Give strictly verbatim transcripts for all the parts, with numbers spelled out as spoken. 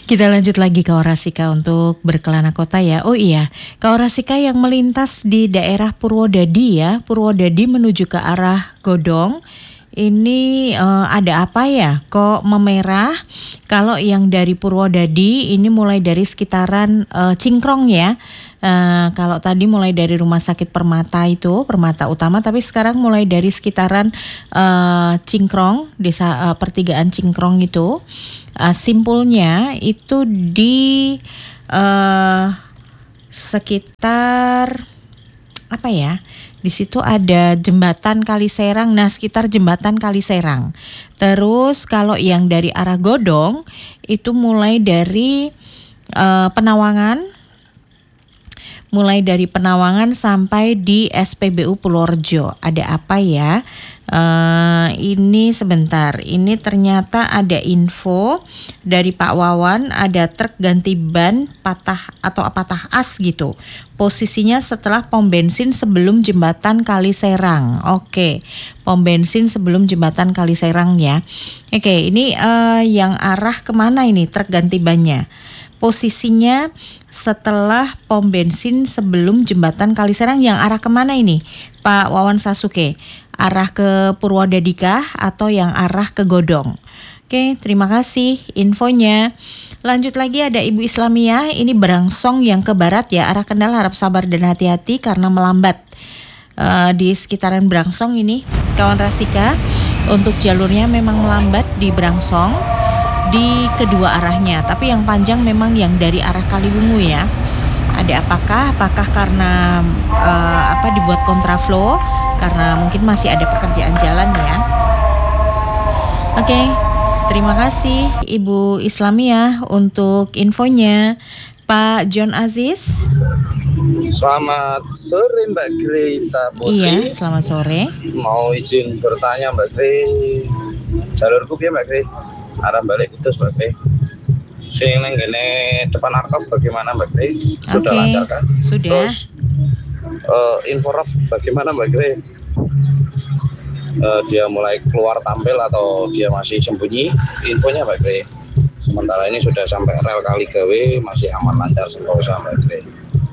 Kita lanjut lagi ke Orasika untuk berkelana kota ya. Oh iya, ke Orasika yang melintas di daerah Purwodadi ya. Purwodadi menuju ke arah Godong. Ini uh, ada apa ya? Kok memerah? Kalau yang dari Purwodadi ini mulai dari sekitaran uh, Cingkrong ya. Uh, kalau tadi mulai dari Rumah Sakit Permata itu, Permata Utama, tapi sekarang mulai dari sekitaran uh, Cingkrong, desa uh, pertigaan Cingkrong itu. Uh, simpulnya itu di uh, sekitar apa ya? Di situ ada jembatan Kaliserang, nah sekitar jembatan Kaliserang. Terus kalau yang dari arah Godong itu mulai dari uh, Penawangan, mulai dari Penawangan sampai di S P B U Purworejo. Ada apa ya? Uh, ini sebentar, ini ternyata ada info dari Pak Wawan, ada truk ganti ban patah atau patah as gitu. Posisinya setelah pom bensin sebelum jembatan Kaliserang. Oke, pom bensin sebelum jembatan Kaliserang ya. Oke, ini uh, yang arah kemana ini truk ganti bannya? Posisinya setelah pom bensin sebelum jembatan Kaliserang, yang arah kemana ini Pak Wawan Sasuke? Arah ke Purwodadi kah atau yang arah ke Godong? Oke, terima kasih infonya. Lanjut lagi ada Ibu Islamiyah, ini berangsong yang ke barat ya, arah Kendal, harap sabar dan hati-hati karena melambat. Uh, di sekitaran Berangsong ini kawan Rasika, untuk jalurnya memang melambat di Berangsong di kedua arahnya, tapi yang panjang memang yang dari arah Kaliwungu ya. Ada apakah? Apakah karena uh, apa dibuat kontraflow? Karena mungkin masih ada pekerjaan jalan ya. Oke, terima kasih Ibu Islamiyah untuk infonya. Pak John Aziz. Selamat sore Mbak Greta Putri. Iya, selamat sore. Mau izin bertanya Mbak Greta, jalurku ya Mbak Greta, arah balik itu Mbak Greta. Sing nang ngene depan Arkov bagaimana Mbak Greta? Sudah okay, lancar kan? Sudah. Terus uh, info Raf bagaimana Mbak Greta? Uh, dia mulai keluar tampil atau dia masih sembunyi? Infonya Mbak Greta. Sementara ini sudah sampai rel Kaligawe, masih aman lancar sentosa Mbak Greta.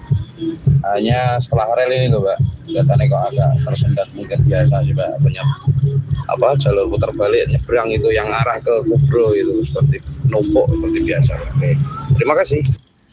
Hanya setelah rel ini loh Mbak, kelihatannya kok agak tersendat, mungkin biasa sih Mbak, punya apa jalur putar balik nyebrang itu yang arah ke Kubro itu seperti numpuk seperti biasa Mbak. Terima kasih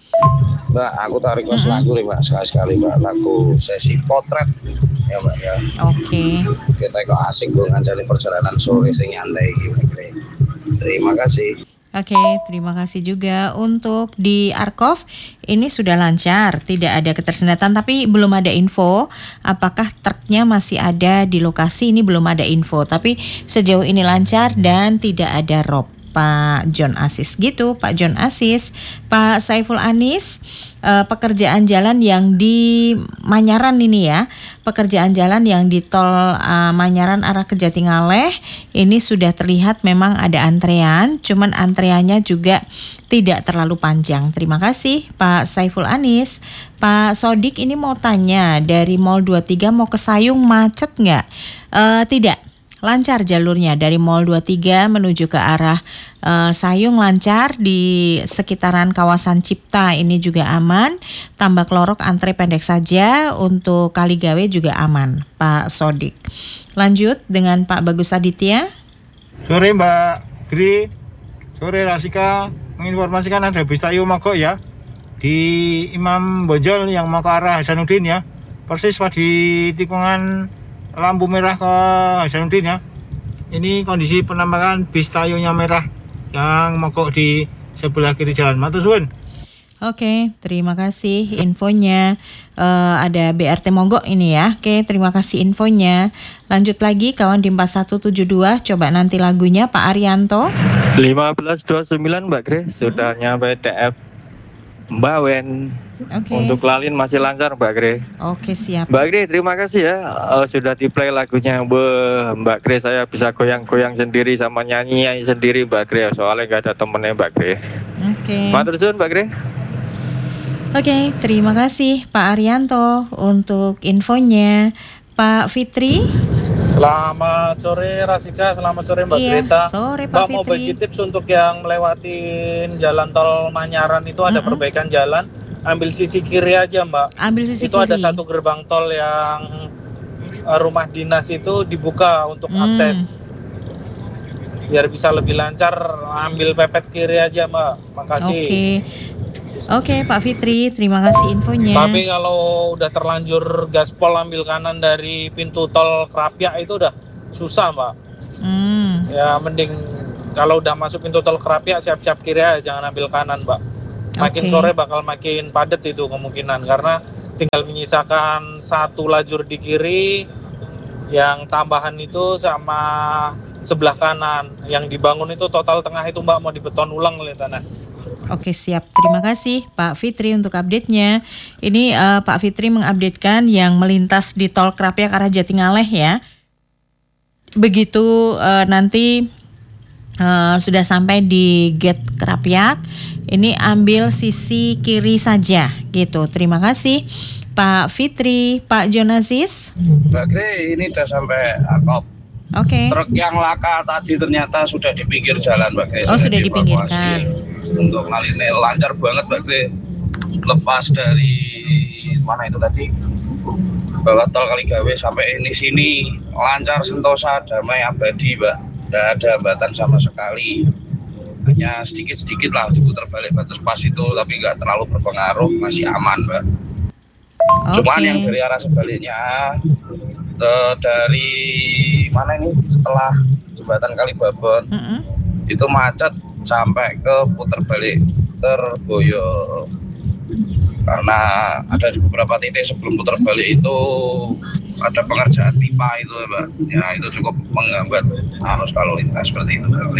Mbak, aku tarik kelas mm-hmm. lagu nih Mbak, sekali-sekali Mbak, lagu sesi potret ya Mbak ya. Oke. Okay. Kita kok asik gue ngajalin perjalanan sore sing nyantai Mbak. Terima kasih. Oke, okay, terima kasih juga untuk di Arkov. Ini sudah lancar, tidak ada ketersendatan, tapi belum ada info apakah truknya masih ada di lokasi. Ini belum ada info, tapi sejauh ini lancar dan tidak ada rob. Pak John Asis gitu, Pak John Asis. Pak Saiful Anis, eh, pekerjaan jalan yang di Manyaran ini ya, pekerjaan jalan yang di tol eh, Manyaran arah ke Jatingaleh ini sudah terlihat memang ada antrean, cuman antreannya juga tidak terlalu panjang. Terima kasih Pak Saiful Anis. Pak Sodik ini mau tanya, dari Mall dua puluh tiga mau ke Sayung macet nggak? Eh, tidak. Lancar jalurnya dari Mall dua puluh tiga menuju ke arah uh, Sayung lancar, di sekitaran kawasan Cipta ini juga aman. Tambak Lorok antre pendek saja, untuk Kaligawe juga aman Pak Sodik. Lanjut dengan Pak Bagus Aditya. Sore Mbak Gri, sore Rasika, menginformasikan ada bis Tayo mogok ya di Imam Bonjol yang mau ke arah Hasanuddin ya, persis di tikungan lampu merah ke Hasanuddin ya. Ini kondisi penambahan bis Tayonya merah yang mogok di sebelah kiri jalan. Matur suwun. Oke, terima kasih infonya. Uh, ada B R T mogok ini ya. Oke, terima kasih infonya. Lanjut lagi kawan di empat satu tujuh dua, coba nanti lagunya Pak Arianto. lima belas dua puluh sembilan Mbak Gre, sudah hmm. nyampe D F Mbak Wen. Okay. Untuk Lalin masih lancar Mbak Gre. Oke, siap. Mbak Gre, terima kasih ya, uh, sudah di play lagunya. Be, Mbak Gre, saya bisa goyang-goyang sendiri sama nyanyi sendiri Mbak Gre, soalnya nggak ada temennya Mbak Gre. Oke. Okay. Matur suwun Mbak Gre. Oke, okay, terima kasih Pak Arianto untuk infonya. Pak Fitri. Selamat sore Rasika, selamat sore Mbak Iya, Greta. sore Pak Mbak mau Fitri. bagi tips untuk yang melewatin jalan tol Manyaran itu ada Mm-mm. perbaikan jalan, ambil sisi kiri aja Mbak. Ambil sisi Itu kiri. ada satu gerbang tol yang eh, rumah dinas itu dibuka untuk Hmm. akses. Biar bisa lebih lancar, ambil pepet kiri aja Mbak. Makasih. Oke. Oke, Pak Fitri, terima kasih infonya. Tapi kalau udah terlanjur gaspol ambil kanan dari pintu tol Krapyak itu udah susah Mbak. Hmm. Ya mending kalau udah masuk pintu tol Krapyak siap-siap kiri aja, jangan ambil kanan Mbak. Makin Oke. sore bakal makin padat itu kemungkinan karena tinggal menyisakan satu lajur di kiri, yang tambahan itu sama sebelah kanan. Yang dibangun itu total tengah itu Mbak mau dibeton ulang oleh tanah. Oke, siap. Terima kasih Pak Fitri untuk update-nya. Ini eh, Pak Fitri mengupdatekan yang melintas di tol Krapyak arah Jatingaleh ya. Begitu eh, nanti eh, sudah sampai di gate Krapyak, ini ambil sisi kiri saja gitu. Terima kasih Pak Fitri. Pak Jonasis. Mbak Gre, ini udah sampai Akop. Oke. Truk yang laka tadi ternyata sudah di pinggir jalan Mbak Gre. Oh, sudah dievakuasi. dipinggirkan. Untuk kali ini lancar banget Mbak Gre. Lepas dari mana itu tadi? Bawah tol Kaligawe sampai ini sini lancar, sentosa, damai, abadi Mbak. Tidak ada hambatan sama sekali. Hanya sedikit-sedikit lah diputar balik batas pas itu, tapi nggak terlalu berpengaruh, masih aman Mbak. Cuman yang dari arah sebaliknya eh, dari mana ini setelah jembatan Kalibabon Mm-mm. itu macet sampai ke putar balik Terboyo karena ada di beberapa titik sebelum putar balik itu ada pengerjaan pipa itu Mbak. Ya itu cukup menghambat arus lalu lintas seperti itu Mbak.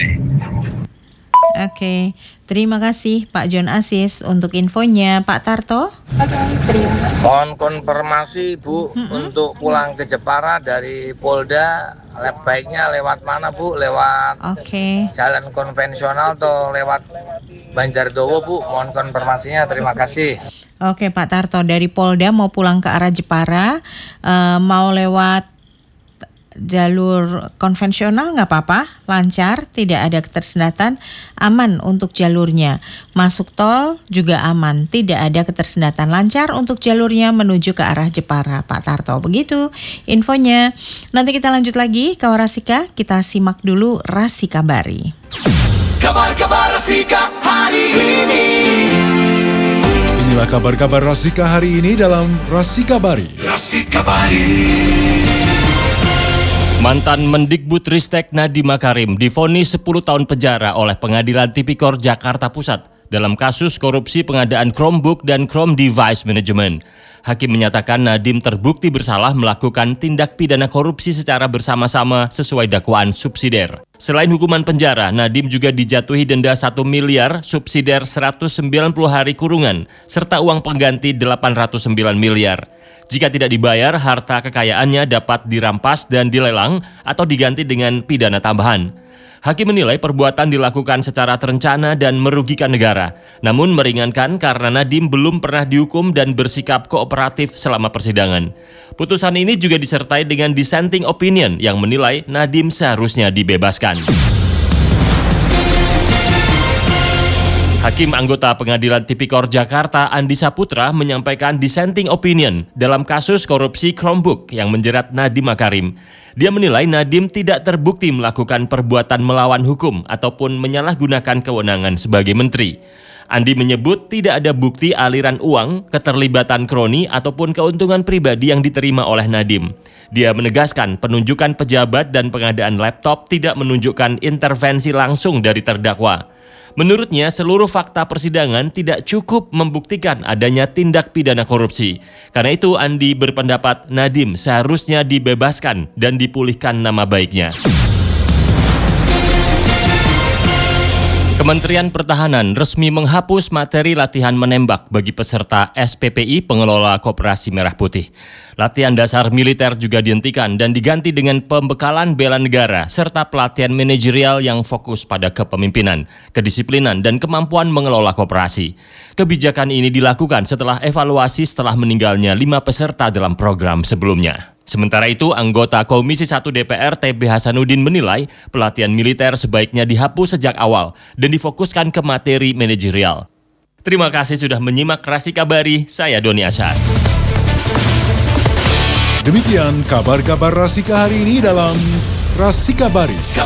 Oke, terima kasih Pak John Asis untuk infonya. Pak Tarto. Mohon konfirmasi Bu, untuk pulang ke Jepara dari Polda, le- baiknya lewat mana Bu? Lewat Oke. jalan konvensional atau lewat Banjardowo Bu? Mohon konfirmasinya, terima kasih. Oke Pak Tarto, dari Polda mau pulang ke arah Jepara, eh, mau lewat jalur konvensional nggak apa-apa, lancar, tidak ada ketersendatan, aman untuk jalurnya. Masuk tol juga aman, tidak ada ketersendatan, lancar untuk jalurnya menuju ke arah Jepara. Pak Tarto, begitu infonya. Nanti kita lanjut lagi ke Rasika, kita simak dulu Rasika Bari. Kabar-kabar Rasika hari ini. Inilah kabar-kabar Rasika hari ini dalam Rasika Bari. Rasika Bari. Mantan Mendikbudristek Nadiem Makarim divonis sepuluh tahun penjara oleh Pengadilan Tipikor Jakarta Pusat dalam kasus korupsi pengadaan Chromebook dan Chrome Device Management. Hakim menyatakan Nadiem terbukti bersalah melakukan tindak pidana korupsi secara bersama-sama sesuai dakwaan subsidiar. Selain hukuman penjara, Nadiem juga dijatuhi denda satu miliar, subsidiar seratus sembilan puluh hari kurungan, serta uang pengganti delapan ratus sembilan miliar. Jika tidak dibayar, harta kekayaannya dapat dirampas dan dilelang atau diganti dengan pidana tambahan. Hakim menilai perbuatan dilakukan secara terencana dan merugikan negara, namun meringankan karena Nadiem belum pernah dihukum dan bersikap kooperatif selama persidangan. Putusan ini juga disertai dengan dissenting opinion yang menilai Nadiem seharusnya dibebaskan. Hakim anggota Pengadilan Tipikor Jakarta Andi Saputra menyampaikan dissenting opinion dalam kasus korupsi Chromebook yang menjerat Nadiem Makarim. Dia menilai Nadiem tidak terbukti melakukan perbuatan melawan hukum ataupun menyalahgunakan kewenangan sebagai menteri. Andi menyebut tidak ada bukti aliran uang, keterlibatan kroni ataupun keuntungan pribadi yang diterima oleh Nadiem. Dia menegaskan penunjukan pejabat dan pengadaan laptop tidak menunjukkan intervensi langsung dari terdakwa. Menurutnya, seluruh fakta persidangan tidak cukup membuktikan adanya tindak pidana korupsi. Karena itu, Andi berpendapat Nadiem seharusnya dibebaskan dan dipulihkan nama baiknya. Kementerian Pertahanan resmi menghapus materi latihan menembak bagi peserta S P P I pengelola Koperasi Merah Putih. Latihan dasar militer juga dihentikan dan diganti dengan pembekalan bela negara serta pelatihan manajerial yang fokus pada kepemimpinan, kedisiplinan, dan kemampuan mengelola koperasi. Kebijakan ini dilakukan setelah evaluasi setelah meninggalnya lima peserta dalam program sebelumnya. Sementara itu, anggota Komisi satu D P R T B Hasanuddin menilai pelatihan militer sebaiknya dihapus sejak awal dan difokuskan ke materi manajerial. Terima kasih sudah menyimak Rasi Kabari, saya Doni Asyar. Demikian kabar-kabar Rasika hari ini dalam Rasi Kabari.